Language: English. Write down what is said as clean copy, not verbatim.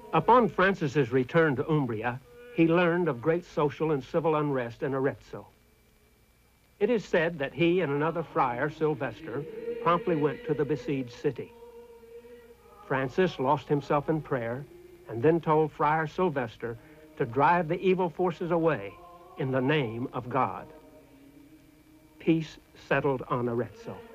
Upon Francis's return to Umbria, he learned of great social and civil unrest in Arezzo. It is said that he and another friar, Sylvester, promptly went to the besieged city. Francis lost himself in prayer and then told Friar Sylvester to drive the evil forces away in the name of God. Peace settled on Arezzo.